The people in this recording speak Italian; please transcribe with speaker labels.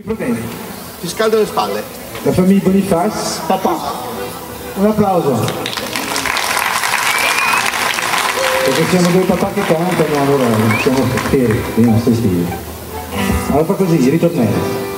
Speaker 1: problemi?
Speaker 2: Ti scaldo le spalle.
Speaker 1: La famiglia Boniface, papà. Un applauso. Perché siamo due papà che cantano, allora siamo fieri, dei nostri figli. Allora fa così, ritornello.